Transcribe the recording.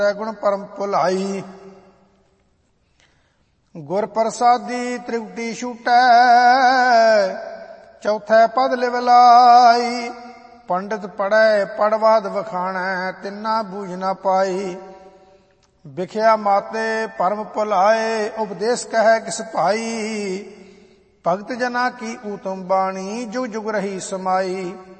ਗੁਣ ਪਰਮ ਭੁਲਾਈ। ਗੁਰ ਪ੍ਰਸਾਦੀ ਤ੍ਰਿਪਟੀ ਛੂਟੈ, ਚੌਥੈ ਪਦ ਲਿਵ ਲਾਈ। ਪੰਡਿਤ ਪੜ੍ਹੈ ਪੜਵਾਦ ਵਖਾਣੈ, ਤਿੰਨਾ ਬੂਝ ਨਾ ਪਾਈ। ਵਿਖਿਆ ਮਾਤੇ ਪਰਮ ਭੁਲਾਏ, ਉਪਦੇਸ਼ ਕਹੈ ਕਿਸ ਭਾਈ। ਭਗਤ ਜਨਾ ਕੀ ਊਤਮ ਬਾਣੀ, ਜੁਗ ਜੁਗ ਰਹੀ ਸਮਾਈ।